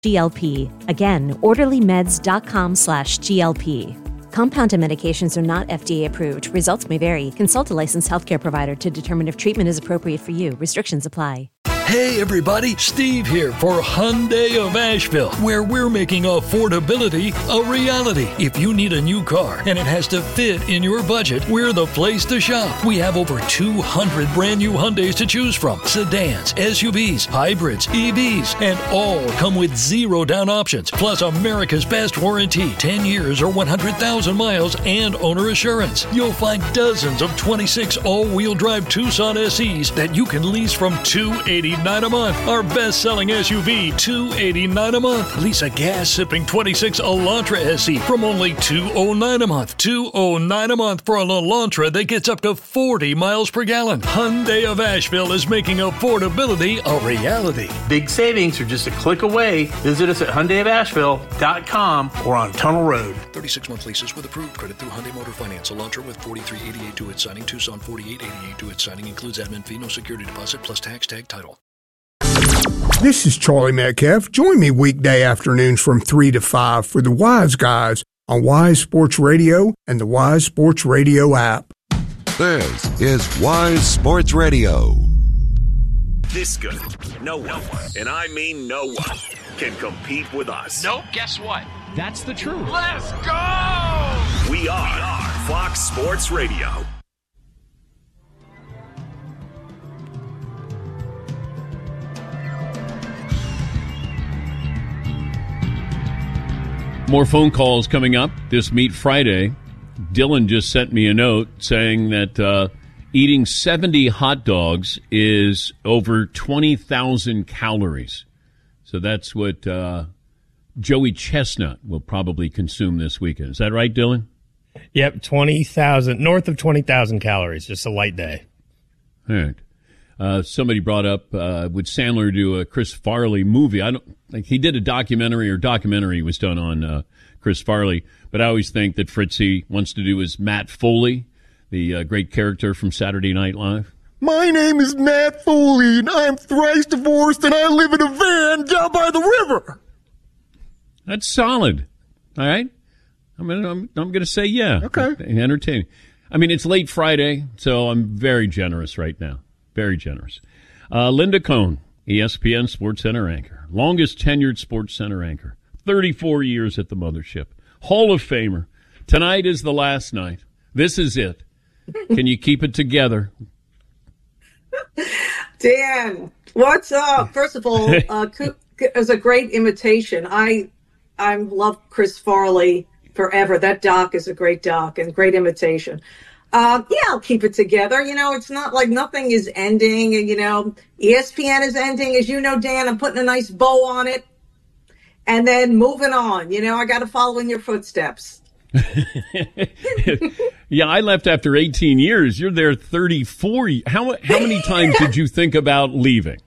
GLP. Again, orderlymeds.com/GLP. Compounded medications are not FDA approved. Results may vary. Consult a licensed healthcare provider to determine if treatment is appropriate for you. Restrictions apply. Hey everybody, Steve here for Hyundai of Asheville, where we're making affordability a reality. If you need a new car and it has to fit in your budget, we're the place to shop. We have over 200 brand new Hyundais to choose from. Sedans, SUVs, hybrids, EVs, and all come with zero down options. Plus America's best warranty, 10 years or 100,000 miles and owner assurance. You'll find dozens of 26 all-wheel drive Tucson SEs that you can lease from $289 a month. Our best-selling SUV, $289 a month. Lease a gas-sipping 26 Elantra SE from only $209 a month. $209 a month for an Elantra that gets up to 40 miles per gallon. Hyundai of Asheville is making affordability a reality. Big savings are just a click away. Visit us at HyundaiofAsheville.com or on Tunnel Road. 36-month leases with approved credit through Hyundai Motor Finance. Elantra with 4388 to its signing. Tucson 4888 to its signing. Includes admin fee, no security deposit, plus tax tag title. This is Charlie Metcalf. Join me weekday afternoons from 3 to 5 for the Wise Guys on Wise Sports Radio and the Wise Sports Radio app. This is Wise Sports Radio. This good, no one, and I mean no one, can compete with us. Nope, guess what? That's the truth. Let's go! We are Fox Sports Radio. More phone calls coming up this Meat Friday. Dylan just sent me a note saying that eating 70 hot dogs is over 20,000 calories. So that's what Joey Chestnut will probably consume this weekend. Is that right, Dylan? Yep, 20,000, north of 20,000 calories. Just a light day. All right. Somebody brought up, would Sandler do a Chris Farley movie? I don't think he did a documentary was done on Chris Farley, but I always think that Fritzy wants to do his Matt Foley, the great character from Saturday Night Live. My name is Matt Foley, and I'm thrice divorced, and I live in a van down by the river. That's solid. All right. I'm gonna say yeah. Okay. Entertaining. I mean, it's late Friday, so I'm very generous right now. Very generous. Linda Cohn, ESPN SportsCenter anchor. Longest tenured SportsCenter anchor. 34 years at the mothership. Hall of Famer. Tonight is the last night. This is it. Can you keep it together? Dan, what's up? First of all, it was a great imitation. I love Chris Farley forever. That doc is a great doc and great imitation. Yeah, I'll keep it together. You know, it's not like nothing is ending. And, you know, ESPN is ending. As you know, Dan, I'm putting a nice bow on it. And then moving on. You know, I got to follow in your footsteps. Yeah, I left after 18 years. You're there 34. How many times did you think about leaving?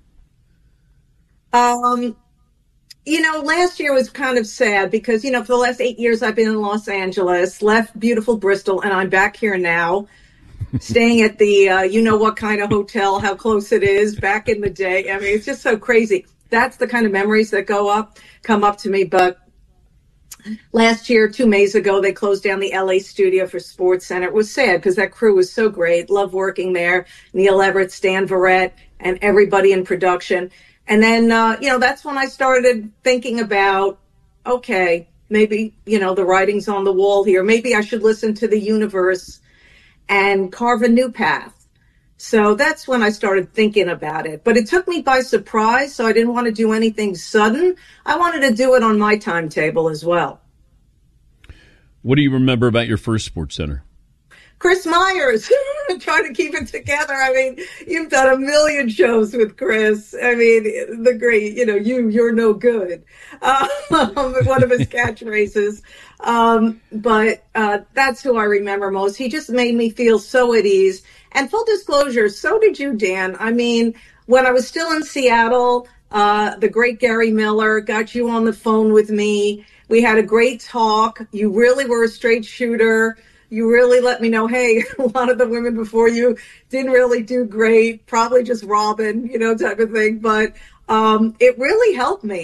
You know, last year was kind of sad because, you know, for the last 8 years I've been in Los Angeles, left beautiful Bristol, and I'm back here now, staying at the, you know what kind of hotel, how close it is, back in the day. I mean, it's just so crazy. That's the kind of memories that come up to me. But last year, 2 Mays ago, they closed down the LA studio for SportsCenter. It was sad because that crew was so great. Love working there. Neil Everett, Stan Verrett, and everybody in production. And then, you know, that's when I started thinking about, okay, maybe, you know, the writing's on the wall here. Maybe I should listen to the universe and carve a new path. So that's when I started thinking about it. But it took me by surprise, so I didn't want to do anything sudden. I wanted to do it on my timetable as well. What do you remember about your first SportsCenter? Chris Myers, trying to keep it together. I mean, you've done a million shows with Chris. I mean, the great, you know, you're no good. One of his catchphrases. But that's who I remember most. He just made me feel so at ease. And full disclosure, so did you, Dan. I mean, when I was still in Seattle, the great Gary Miller got you on the phone with me. We had a great talk. You really were a straight shooter. You really let me know, hey, a lot of the women before you didn't really do great, probably just Robin, you know, type of thing. But it really helped me.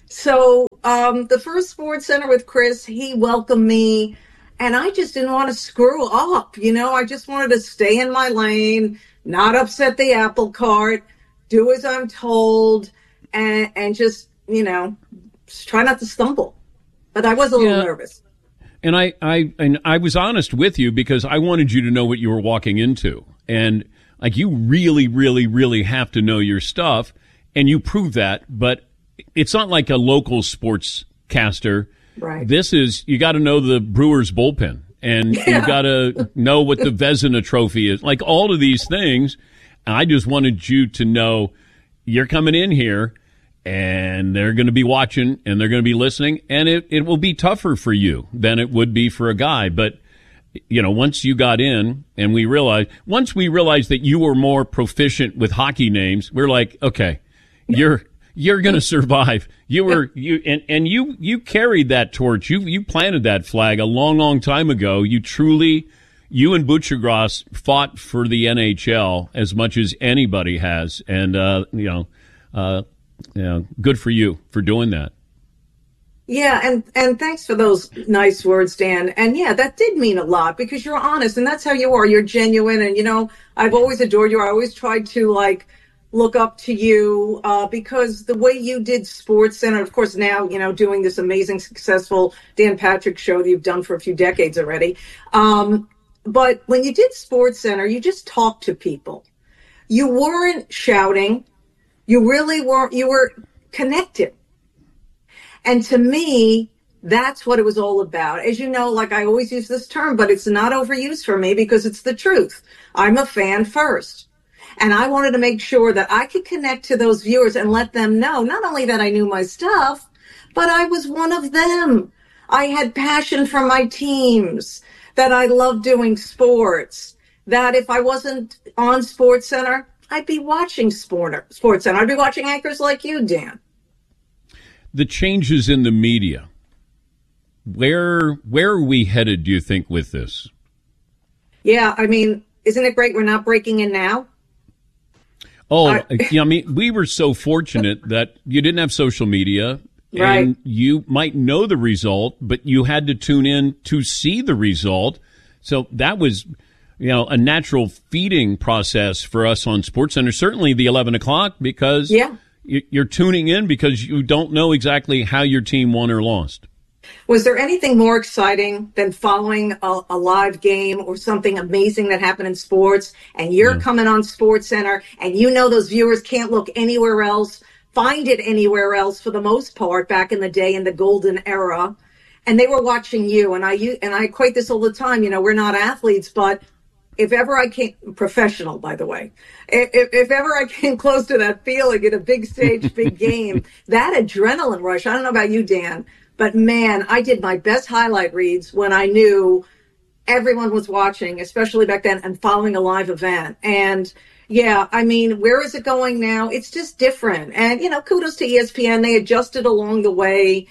So the first Sports Center with Chris, he welcomed me, and I just didn't want to screw up. I just wanted to stay in my lane, not upset the apple cart, do as I'm told, and just, try not to stumble. But I was a little nervous. And I was honest with you because I wanted you to know what you were walking into. And like, you really, really, really have to know your stuff, and you prove that, but it's not like a local sportscaster. Right. This is, you got to know the Brewers bullpen, and you got to know what the Vezina Trophy is. Like, all of these things, I just wanted you to know you're coming in here, and they're going to be watching, and they're going to be listening, and it will be tougher for you than it would be for a guy. But, once you got in, and once we realized that you were more proficient with hockey names, we're like, okay, you're going to survive. You carried that torch. You planted that flag a long, long time ago. You and Butchergras fought for the NHL as much as anybody has. And, good for you for doing that. Yeah, and thanks for those nice words, Dan. And yeah, that did mean a lot because you're honest, and that's how you are. You're genuine, and I've always adored you. I always tried to look up to you because the way you did Sports Center, of course, now doing this amazing, successful Dan Patrick show that you've done for a few decades already. But when you did Sports Center, you just talked to people. You weren't shouting. You really weren't. You were connected. And to me, that's what it was all about. As you know, I always use this term, but it's not overused for me because it's the truth. I'm a fan first. And I wanted to make sure that I could connect to those viewers and let them know not only that I knew my stuff, but I was one of them. I had passion for my teams, that I loved doing sports, that if I wasn't on Sports Center, I'd be watching Sports Center. I'd be watching anchors like you, Dan. The changes in the media, where are we headed, do you think, with this? Yeah, isn't it great we're not breaking in now? Oh, we were so fortunate that you didn't have social media, right. And you might know the result, but you had to tune in to see the result. So that was, a natural feeding process for us on SportsCenter, certainly the 11 o'clock, because you're tuning in because you don't know exactly how your team won or lost. Was there anything more exciting than following a live game or something amazing that happened in sports, and you're coming on SportsCenter, and those viewers can't look anywhere else, find it anywhere else for the most part back in the day in the golden era, and they were watching you. And I equate this all the time. We're not athletes, but if ever I came, professional, by the way, if ever I came close to that feeling in a big stage, big game, that adrenaline rush, I don't know about you, Dan, but man, I did my best highlight reads when I knew everyone was watching, especially back then, and following a live event. And yeah, where is it going now? It's just different. And, kudos to ESPN. They adjusted along the way.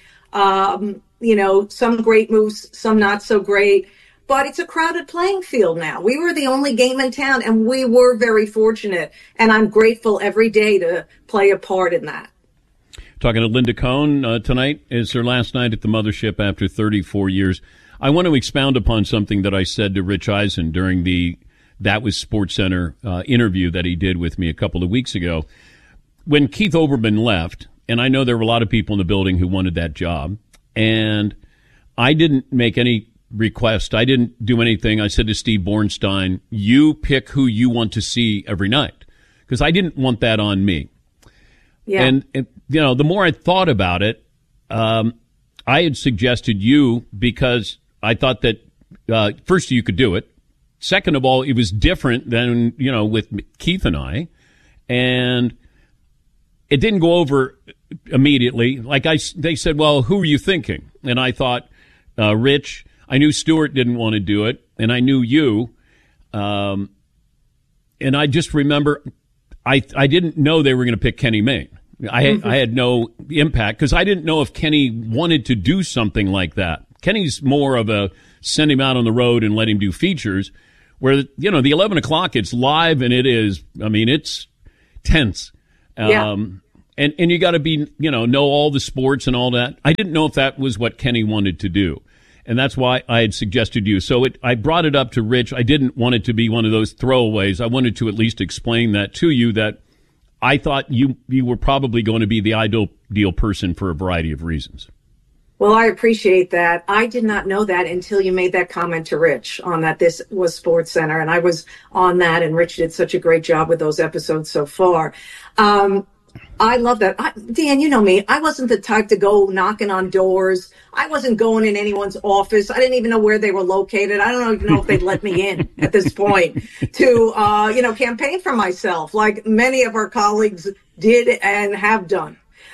Some great moves, some not so great. But it's a crowded playing field now. We were the only game in town, and we were very fortunate. And I'm grateful every day to play a part in that. Talking to Linda Cohn tonight is her last night at the mothership after 34 years. I want to expound upon something that I said to Rich Eisen during That Was SportsCenter interview that he did with me a couple of weeks ago. When Keith Olbermann left, and I know there were a lot of people in the building who wanted that job, and I didn't make any request. I didn't do anything. I said to Steve Bornstein, you pick who you want to see every night, because I didn't want that on me. Yeah. And the more I thought about it, I had suggested you because I thought that, first, you could do it. Second of all, it was different than, with Keith and I. And it didn't go over immediately. They said, well, who are you thinking? And I thought, Rich. I knew Stewart didn't want to do it, and I knew you. And I just remember I didn't know they were going to pick Kenny Mayne. I had no impact because I didn't know if Kenny wanted to do something like that. Kenny's more of a send him out on the road and let him do features, where, the 11 o'clock, it's live and it is, it's tense. And you got to be, know all the sports and all that. I didn't know if that was what Kenny wanted to do. And that's why I had suggested you. So I brought it up to Rich. I didn't want it to be one of those throwaways. I wanted to at least explain that to you, that I thought you were probably going to be the ideal person for a variety of reasons. Well, I appreciate that. I did not know that until you made that comment to Rich on that this was Sports Center. And I was on that, and Rich did such a great job with those episodes so far. I love that. Dan, you know me. I wasn't the type to go knocking on doors. I wasn't going in anyone's office. I didn't even know where they were located. I don't even know if they'd let me in at this point to, campaign for myself like many of our colleagues did and have done.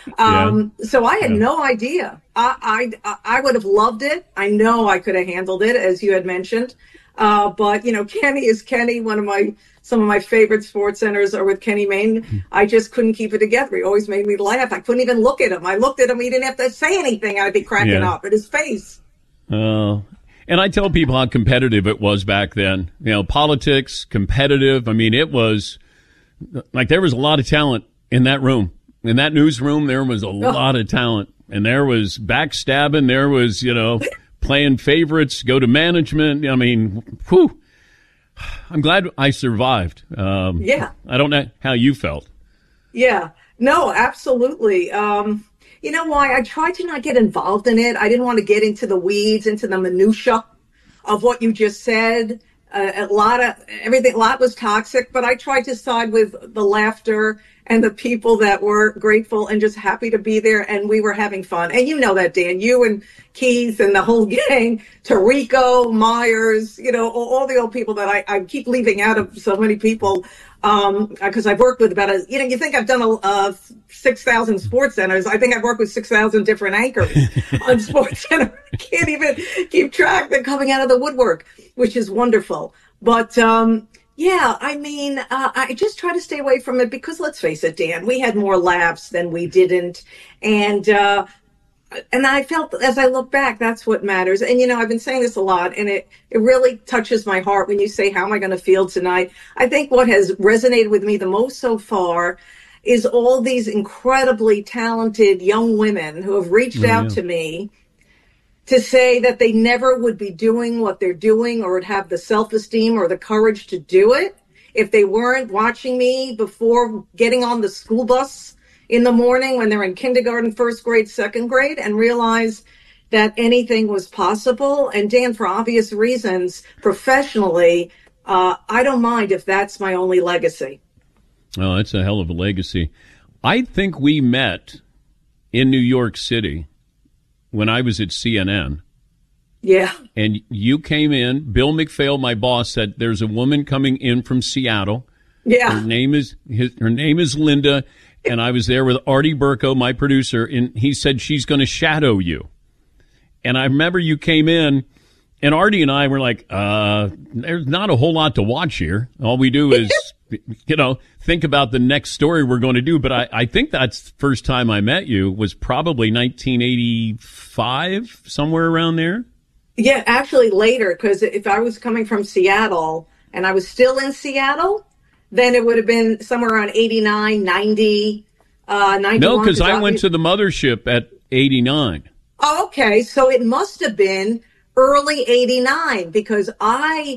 So I had no idea. I would have loved it. I know I could have handled it, as you had mentioned. But Kenny is Kenny. Some of my favorite sports centers are with Kenny Mayne. I just couldn't keep it together. He always made me laugh. I couldn't even look at him. I looked at him. He didn't have to say anything. I'd be cracking up at his face. And I tell people how competitive it was back then. Politics, competitive. I mean, it was like there was a lot of talent in that room. In that newsroom, there was a lot of talent. And there was backstabbing. There was, playing favorites, go to management. I mean, whew. I'm glad I survived. I don't know how you felt. Yeah. No, absolutely. You know why? I tried to not get involved in it. I didn't want to get into the weeds, into the minutia of what you just said. A lot was toxic, but I tried to side with the laughter and the people that were grateful and just happy to be there, and we were having fun. And you know that, Dan, you and Keith and the whole gang, Tarico, Myers, all the old people that I keep leaving out of so many people, because I've worked with about you think I've done 6,000 sports centers. I think I've worked with 6,000 different anchors on Sports Center. I can't even keep track. They're coming out of the woodwork, which is wonderful. But, I just try to stay away from it because, let's face it, Dan, we had more laughs than we didn't. And I felt, as I look back, that's what matters. And, I've been saying this a lot, and it really touches my heart when you say, how am I going to feel tonight? I think what has resonated with me the most so far is all these incredibly talented young women who have reached out to me to say that they never would be doing what they're doing or would have the self-esteem or the courage to do it if they weren't watching me before getting on the school bus in the morning when they're in kindergarten, first grade, second grade, and realize that anything was possible. And Dan, for obvious reasons, professionally, I don't mind if that's my only legacy. Oh, that's a hell of a legacy. I think we met in New York City when I was at CNN. Yeah. And you came in. Bill McPhail, my boss, said there's a woman coming in from Seattle. Yeah. Her name is Linda. And I was there with Artie Burko, my producer, and he said she's going to shadow you. And I remember you came in, and Artie and I were like, there's not a whole lot to watch here. All we do is, think about the next story we're going to do. But I think that's the first time I met you was probably 1985, somewhere around there. Yeah, actually later, because if I was coming from Seattle and I was still in Seattle, then it would have been somewhere around 89, 90, 91. No, because I went to the mothership at 89. Oh, okay. So it must have been early 89 because I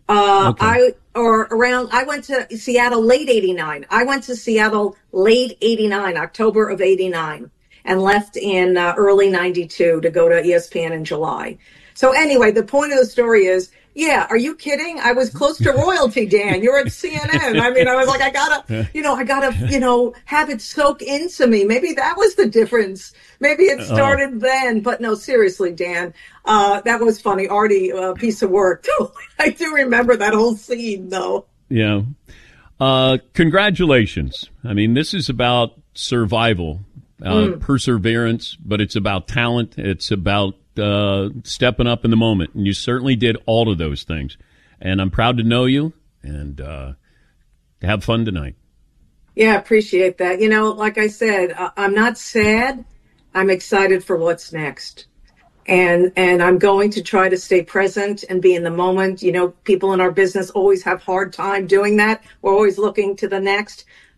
went to Seattle late 89. I went to Seattle late 89, October of 89, and left in early 92 to go to ESPN in July. So anyway, the point of the story is, yeah, are you kidding? I was close to royalty, Dan. You're at CNN. I mean, I was like, I gotta, have it soak into me. Maybe that was the difference. Maybe it started then. But no, seriously, Dan, that was funny. Artie, piece of work. I do remember that whole scene, though. Yeah. Congratulations. I mean, this is about survival, perseverance, but it's about talent. It's about stepping up in the moment, and you certainly did all of those things, and I'm proud to know you, and have fun tonight. Yeah, appreciate that. Like I said, I'm not sad. I'm excited for what's next, and I'm going to try to stay present and be in the moment. People in our business always have hard time doing that. We're always looking to the next,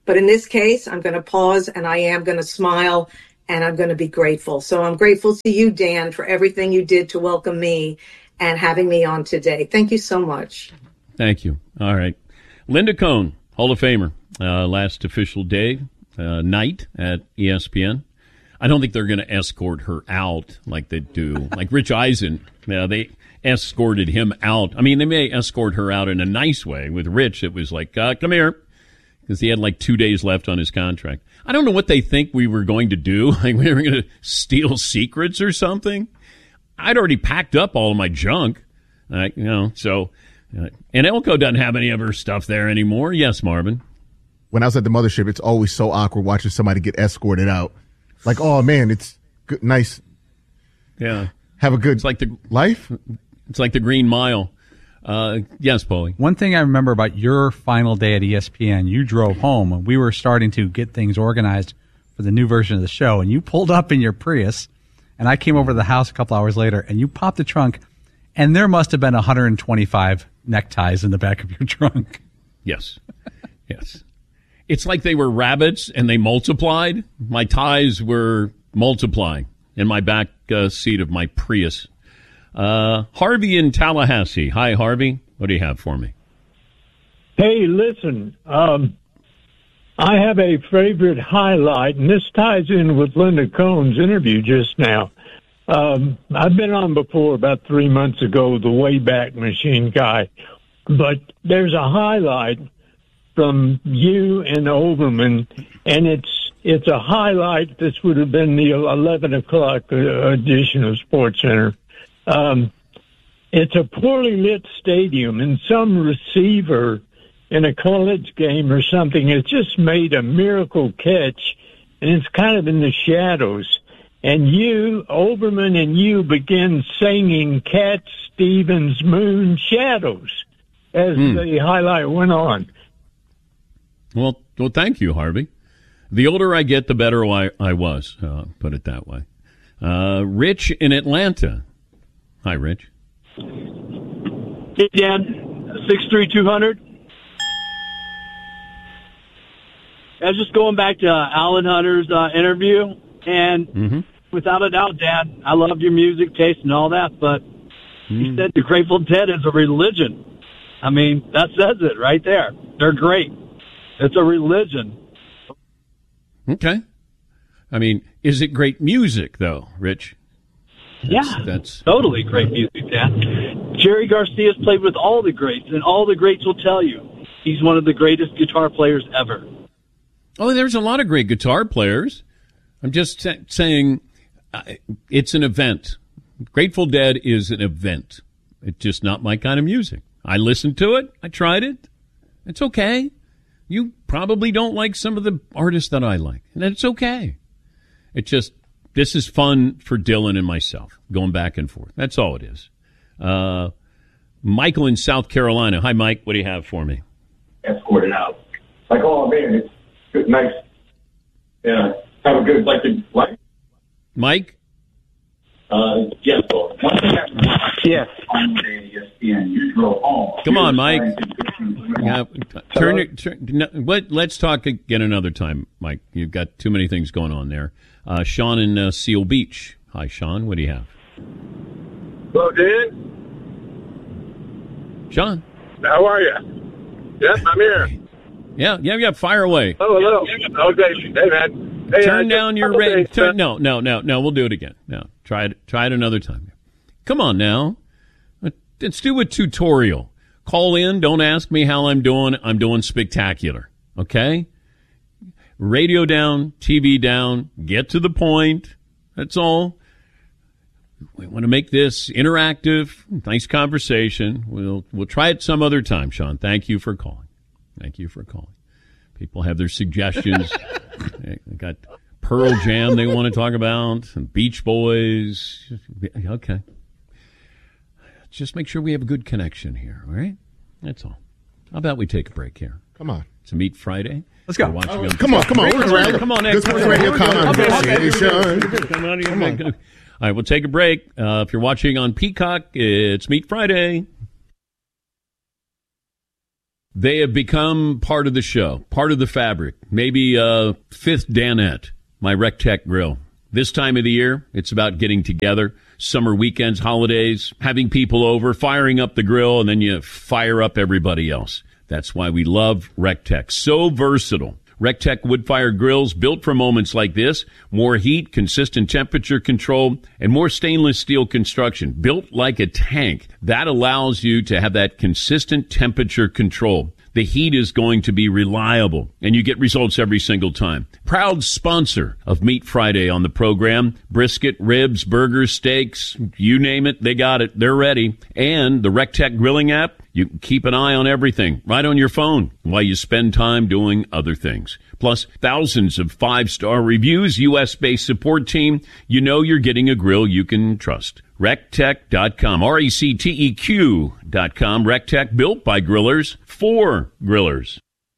But in this case, I'm going to pause and I am going to smile and I'm going to be grateful. So I'm grateful to you, Dan, for everything you did to welcome me and having me on today. Thank you so much. Thank you. All right. Linda Cohn, Hall of Famer, last official day, night at ESPN. I don't think they're going to escort her out like they do. Like Rich Eisen, they escorted him out. I mean, they may escort her out in a nice way. With Rich, it was like, come here, because he had like 2 days left on his contract. I don't know what they think we were going to do. Like we were going to steal secrets or something. I'd already packed up all of my junk, so... and Elko doesn't have any of her stuff there anymore. Yes, Marvin. When I was at the mothership, it's always so awkward watching somebody get escorted out. Like, oh, man, it's good, nice. Yeah. Have a good life. It's like the Green Mile. Yes, Paulie. One thing I remember about your final day at ESPN, you drove home, and we were starting to get things organized for the new version of the show, and you pulled up in your Prius, and I came over to the house a couple hours later, and you popped the trunk, and there must have been 125 neckties in the back of your trunk. Yes. Yes. It's like they were rabbits and they multiplied. My ties were multiplying in my back seat of my Prius. Harvey in Tallahassee. Hi, Harvey. What do you have for me? Hey, listen, I have a favorite highlight, and this ties in with Linda Cohn's interview just now. I've been on before about 3 months ago, the Wayback Machine guy, but there's a highlight from you and Overman, and it's a highlight. This would have been the 11 o'clock edition of SportsCenter. It's a poorly lit stadium, and some receiver in a college game or something has just made a miracle catch, and it's kind of in the shadows. And you, Overman, and you begin singing Cat Stevens' Moon Shadows as the highlight went on. Well, thank you, Harvey. The older I get, the better I was, put it that way. Rich in Atlanta. Hi, Rich. Hey, Dan. 63200. I was just going back to Alan Hunter's interview, and without a doubt, Dan, I love your music taste and all that, but he said the Grateful Dead is a religion. I mean, that says it right there. They're great. It's a religion. Okay. I mean, is it great music, though, Rich? That's totally great music, Dan. Jerry Garcia's played with all the greats, and all the greats will tell you he's one of the greatest guitar players ever. Oh, there's a lot of great guitar players. I'm just saying it's an event. Grateful Dead is an event. It's just not my kind of music. I listened to it. I tried it. It's okay. You probably don't like some of the artists that I like, and that's okay. It's just, this is fun for Dylan and myself, going back and forth. That's all it is. Michael in South Carolina. Hi, Mike. What do you have for me? Escorted out. Like, oh, man, it's good, nice. Yeah. Have a good, life. Mike? Yes, Lord. One thing yes. On the ESPN, you drove home. Come on, Mike. Let's talk again another time, Mike. You've got too many things going on there. Sean in Seal Beach. Hi, Sean. What do you have? Hello, Dan. Sean. How are you? Yes, I'm here. Yeah. Fire away. Oh, hello. Okay. Hey, man. Hey, turn down your radio. No. We'll do it again. No, try it another time. Come on now. Let's do a tutorial. Call in. Don't ask me how I'm doing. I'm doing spectacular. Okay? Radio down, TV down. Get to the point. That's all. We want to make this interactive. Nice conversation. We'll try it some other time, Sean. Thank you for calling. People have their suggestions. They got Pearl Jam they want to talk about, and Beach Boys. Okay. Just make sure we have a good connection here, all right? That's all. How about we take a break here? Come on. It's a Meet Friday. Let's go. Come on. Come on. Good Sports Radio conversation. Come on. All right, we'll take a break. If you're watching on Peacock, it's Meet Friday. They have become part of the show, part of the fabric, maybe a fifth Danette, my RecTech grill. This time of the year, it's about getting together, summer weekends, holidays, having people over, firing up the grill, and then you fire up everybody else. That's why we love RecTech. So versatile. RecTech wood-fired grills built for moments like this. More heat, consistent temperature control, and more stainless steel construction. Built like a tank. That allows you to have that consistent temperature control. The heat is going to be reliable, and you get results every single time. Proud sponsor of Meat Friday on the program. Brisket, ribs, burgers, steaks, you name it, they got it. They're ready. And the RecTech grilling app, you can keep an eye on everything right on your phone while you spend time doing other things. Plus, thousands of 5-star reviews, U.S.-based support team. You know you're getting a grill you can trust. RecTech.com, RecTeq.com. RecTech, built by grillers, for grillers.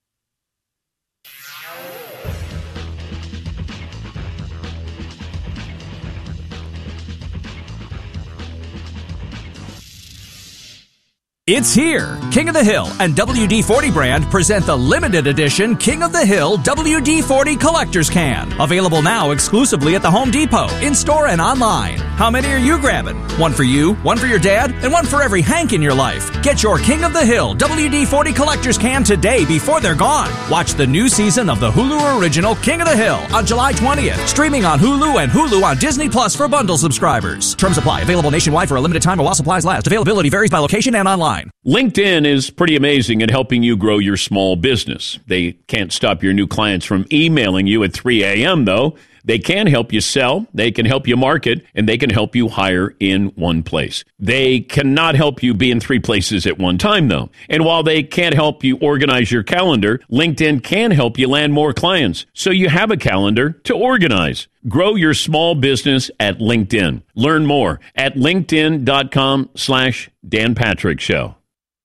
It's here. King of the Hill and WD-40 brand present the limited edition King of the Hill WD-40 Collector's Can. Available now exclusively at the Home Depot, in-store and online. How many are you grabbing? One for you, one for your dad, and one for every Hank in your life. Get your King of the Hill WD-40 Collector's Can today before they're gone. Watch the new season of the Hulu original King of the Hill on July 20th. Streaming on Hulu and Hulu on Disney Plus for bundle subscribers. Terms apply. Available nationwide for a limited time while supplies last. Availability varies by location and online. LinkedIn is pretty amazing at helping you grow your small business. They can't stop your new clients from emailing you at 3 a.m., though. They can help you sell, they can help you market, and they can help you hire in one place. They cannot help you be in 3 places at one time, though. And while they can't help you organize your calendar, LinkedIn can help you land more clients, so you have a calendar to organize. Grow your small business at LinkedIn. Learn more at linkedin.com/Dan Patrick Show.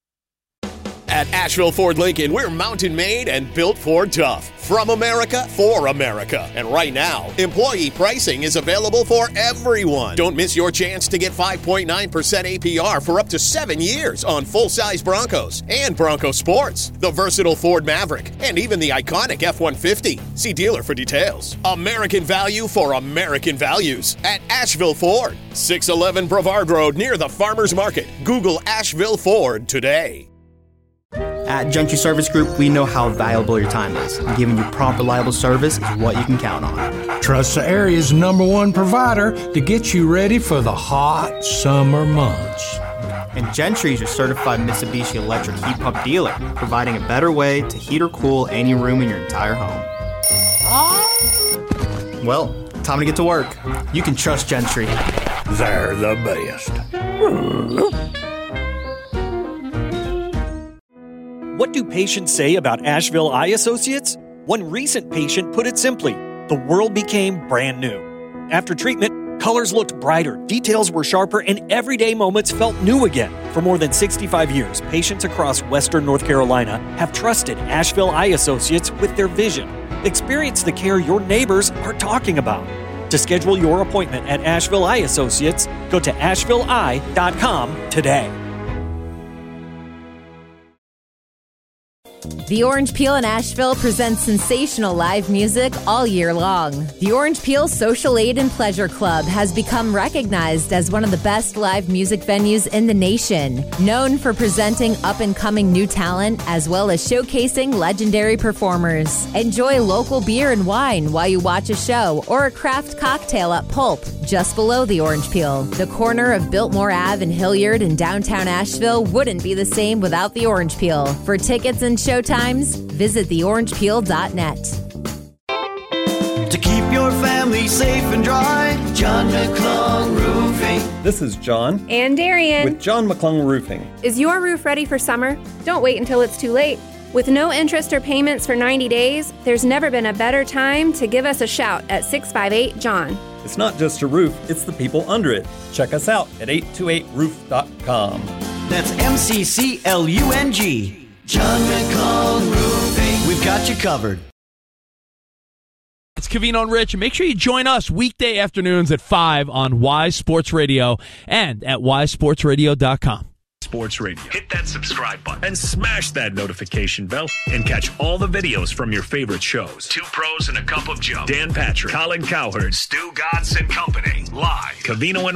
At Asheville Ford Lincoln, we're mountain made and built Ford tough. From America, for America. And right now, employee pricing is available for everyone. Don't miss your chance to get 5.9% APR for up to 7 years on full-size Broncos and Bronco Sports, the versatile Ford Maverick, and even the iconic F-150. See dealer for details. American value for American values at Asheville Ford. 611 Brevard Road near the Farmers Market. Google Asheville Ford today. At Gentry Service Group, we know how valuable your time is, and giving you prompt, reliable service is what you can count on. Trust the area's #1 provider to get you ready for the hot summer months. And Gentry is your certified Mitsubishi Electric heat pump dealer, providing a better way to heat or cool any room in your entire home. Well, time to get to work. You can trust Gentry. They're the best. What do patients say about Asheville Eye Associates? One recent patient put it simply, the world became brand new. After treatment, colors looked brighter, details were sharper, and everyday moments felt new again. For more than 65 years, patients across Western North Carolina have trusted Asheville Eye Associates with their vision. Experience the care your neighbors are talking about. To schedule your appointment at Asheville Eye Associates, go to ashevilleeye.com today. The Orange Peel in Asheville presents sensational live music all year long. The Orange Peel Social Aid and Pleasure Club has become recognized as one of the best live music venues in the nation. Known for presenting up-and-coming new talent as well as showcasing legendary performers. Enjoy local beer and wine while you watch a show or a craft cocktail at Pulp, just below the Orange Peel. The corner of Biltmore Ave and Hilliard in downtown Asheville wouldn't be the same without the Orange Peel. For tickets and showtimes, visit theorangepeel.net. To keep your family safe and dry, John McClung Roofing. This is John. And Darian. With John McClung Roofing. Is your roof ready for summer? Don't wait until it's too late. With no interest or payments for 90 days, there's never been a better time to give us a shout at 658-JOHN. It's not just a roof, it's the people under it. Check us out at 828roof.com. That's MCCLUNG. John McClung Roofing. We've got you covered. It's Covino and Rich. Make sure you join us weekday afternoons at 5 on Wise Sports Radio and at wisesportsradio.com. Sports Radio. Hit that subscribe button and smash that notification bell and catch all the videos from your favorite shows. Two Pros and a Cup of Joe. Dan Patrick, Colin Cowherd, Stu Gotts and Company. Live. Covino and